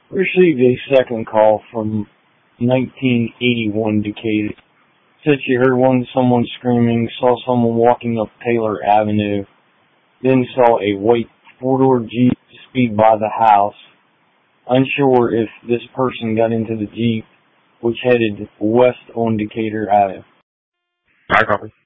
Received a second call from 1981 Decatur. Said she heard someone screaming, saw someone walking up Taylor Avenue, then saw a white four-door Jeep speed by the house. Unsure if this person got into the Jeep, which headed west on Decatur Avenue. I copy.